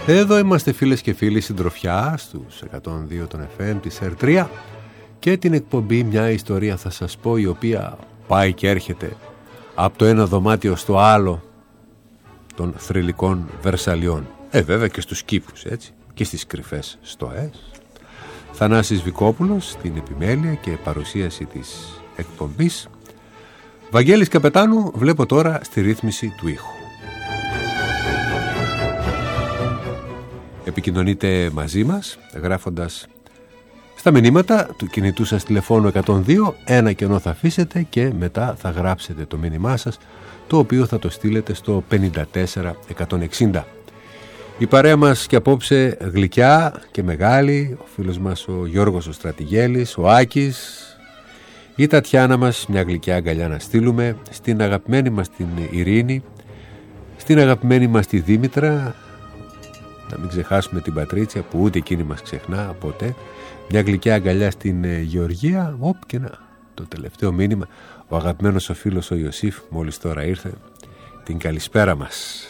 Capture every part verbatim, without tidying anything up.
Εδώ είμαστε φίλες και φίλοι συντροφιά στους εκατόν δύο των εφ εμ της αρ τρία και την εκπομπή «Μια ιστορία θα σας πω», η οποία πάει και έρχεται από το ένα δωμάτιο στο άλλο των θρυλικών Βερσαλιών. Ε, βέβαια και στους κήπους, έτσι, και στις κρυφές στοές. Θανάσης Βικόπουλος στην επιμέλεια και παρουσίαση της εκπομπής. Βαγγέλης Καπετάνου βλέπω τώρα στη ρύθμιση του ήχου. Επικοινωνείτε μαζί μας γράφοντας στα μηνύματα του κινητού σας τηλεφώνου εκατόν δύο, ένα κενό θα αφήσετε και μετά θα γράψετε το μήνυμά σας, το οποίο θα το στείλετε στο πενήντα τέσσερα εκατόν εξήντα. Η παρέα μας και απόψε γλυκιά και μεγάλη, ο φίλος μας ο Γιώργος ο Στρατηγέλης, ο Άκης, η Τατιάνα μας μια γλυκιά αγκαλιά να στείλουμε, στην αγαπημένη μας την Ειρήνη, στην αγαπημένη μας τη Δήμητρα, να μην ξεχάσουμε την Πατρίτσια που ούτε εκείνη μας ξεχνά ποτέ, μια γλυκιά αγκαλιά στην ε, Γεωργία. Οπ, και να, το τελευταίο μήνυμα, ο αγαπημένος ο φίλος ο Ιωσήφ μόλις τώρα ήρθε, την καλησπέρα μας.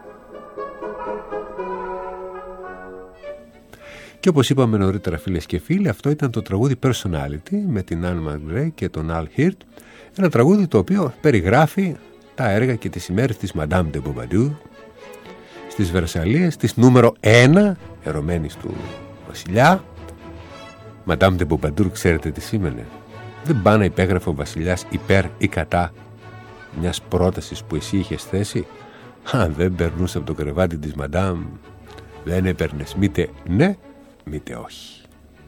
Και όπως είπαμε νωρίτερα φίλες και φίλοι, αυτό ήταν το τραγούδι Personality με την Anne McGray και τον Al Hirt, ένα τραγούδι το οποίο περιγράφει τα έργα και τις ημέρες της Madame de Pompadour στις Βερσαλίες, της νούμερο ένα ερωμένης του βασιλιά. Madame de Pompadour ξέρετε τι σήμαινε? Δεν πάει να υπέγραφε ο βασιλιάς υπέρ ή κατά μιας πρότασης που εσύ είχες θέσει. Αν δεν περνούσε από το κρεβάτι της Madame, δεν έπαιρνες μήτε ναι μήτε όχι.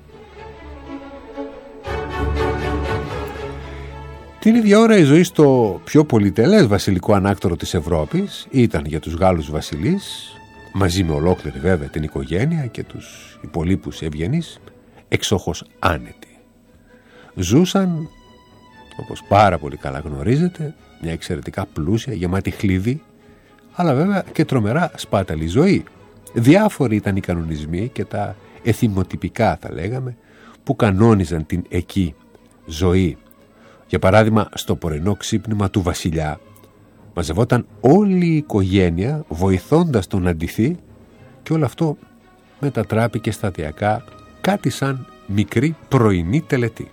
Την ίδια ώρα η ζωή στο πιο πολυτελές βασιλικό ανάκτορο της Ευρώπης ήταν για τους Γάλλους βασιλείς, μαζί με ολόκληρη βέβαια την οικογένεια και τους υπολείπους ευγενείς, εξόχως άνετοι. Ζούσαν, όπως πάρα πολύ καλά γνωρίζετε, μια εξαιρετικά πλούσια, γεμάτη χλίδι, αλλά βέβαια και τρομερά σπάταλη ζωή. Διάφοροι ήταν οι κανονισμοί και τα εθιμοτυπικά, θα λέγαμε, που κανόνιζαν την εκεί ζωή. Για παράδειγμα, στο πρωινό ξύπνημα του βασιλιά μαζευόταν όλη η οικογένεια βοηθώντας τον να ντυθεί, και όλο αυτό μετατράπηκε σταδιακά κάτι σαν μικρή πρωινή τελετή.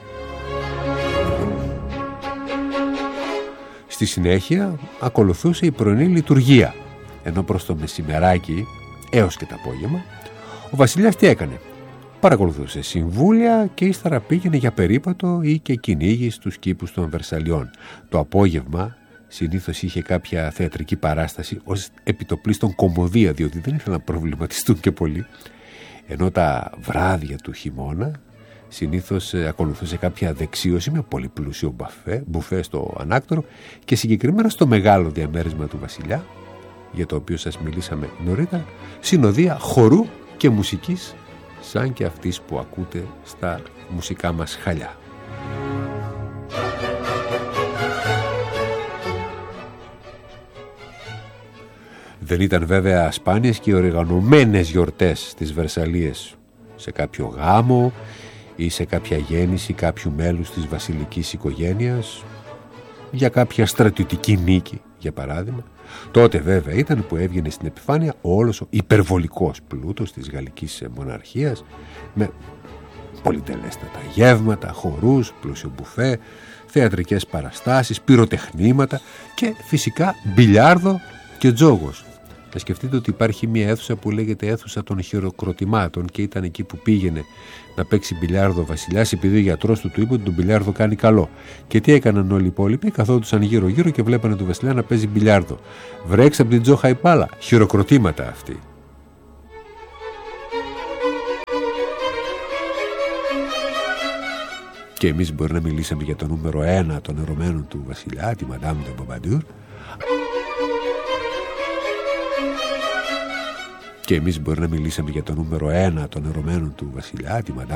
Στη συνέχεια ακολουθούσε η πρωινή λειτουργία, ενώ προς το μεσημεράκι έως και το απόγευμα ο βασιλιάς τι έκανε? Παρακολουθούσε συμβούλια και ύστερα πήγαινε για περίπατο ή και κυνήγι στους κήπους των Βερσαλιών. Το απόγευμα συνήθως είχε κάποια θεατρική παράσταση ως επιτοπλίστων κωμωδία, διότι δεν ήθελαν να προβληματιστούν και πολύ, ενώ τα βράδια του χειμώνα συνήθως ακολουθούσε κάποια δεξίωση με πολύ πλούσιο μπουφέ, μπουφέ στο ανάκτορο, και συγκεκριμένα στο μεγάλο διαμέρισμα του βασιλιά, για το οποίο σας μιλήσαμε νωρίτερα, συνοδεία χορού και μουσικής σαν και αυτής που ακούτε στα μουσικά μας χαλιά. Δεν ήταν βέβαια σπάνιες και οργανωμένες γιορτές στις Βερσαλίες, σε κάποιο γάμο ή σε κάποια γέννηση κάποιου μέλους της βασιλικής οικογένειας, για κάποια στρατιωτική νίκη για παράδειγμα. Τότε βέβαια ήταν που έβγαινε στην επιφάνεια όλος ο υπερβολικός πλούτος της γαλλικής μοναρχίας, με πολυτελέστατα γεύματα, χορούς, πλούσιο μπουφέ, θεατρικές παραστάσεις, πυροτεχνήματα και φυσικά μπιλιάρδο και τζόγος. Θα σκεφτείτε ότι υπάρχει μια αίθουσα που λέγεται αίθουσα των χειροκροτημάτων και ήταν εκεί που πήγαινε να παίξει μπιλιάρδο ο βασιλιάς, επειδή ο γιατρός του του είπε ότι τον μπιλιάρδο κάνει καλό. Και τι έκαναν όλοι οι υπόλοιποι? Καθόντουσαν γύρω γύρω και βλέπανε τον βασιλιά να παίζει μπιλιάρδο. Βρέξε από την τζόχα η πάλα. Χειροκροτήματα αυτοί. Και εμείς μπορεί να μιλήσαμε για το νούμερο ένα των ερωμένων του βασιλιά, τη Madame de Pompadour. Και εμείς μπορεί να μιλήσαμε για το νούμερο ένα των ερωμένων του βασιλιά, τη Madame